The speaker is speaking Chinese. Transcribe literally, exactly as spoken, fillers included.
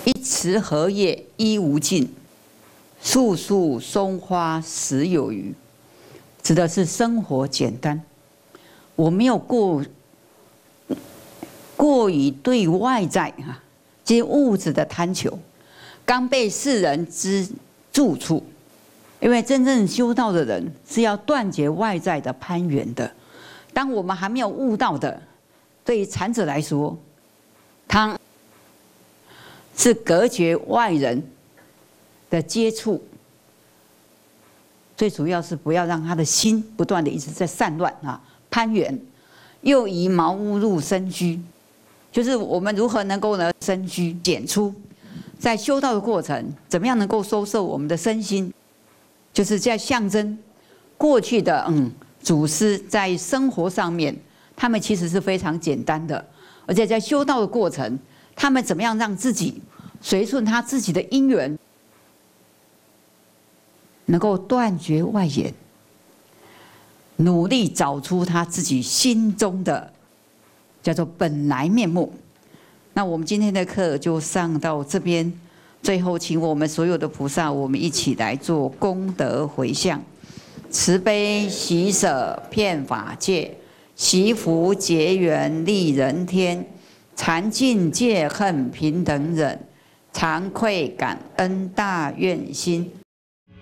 一池荷叶一无尽，树树松花实有余。指的是生活简单，我没有过过于对外在啊这些物质的贪求，刚被世人之住处。因为真正修道的人是要断绝外在的攀缘的。当我们还没有悟到的，对于禅者来说，他是隔绝外人的接触，最主要是不要让他的心不断的一直在散乱啊攀缘，又以茅屋入深居，就是我们如何能够呢深居简出，在修道的过程，怎么样能够收摄我们的身心，就是在象征过去的嗯祖师在生活上面，他们其实是非常简单的，而且在修道的过程，他们怎么样让自己随顺他自己的因缘，能够断绝外缘，努力找出他自己心中的叫做本来面目。那我们今天的课就上到这边，最后请我们所有的菩萨，我们一起来做功德回向，慈悲喜舍遍法界，惜福结缘利人天，禅净戒恨平等忍，惭愧感恩大愿心。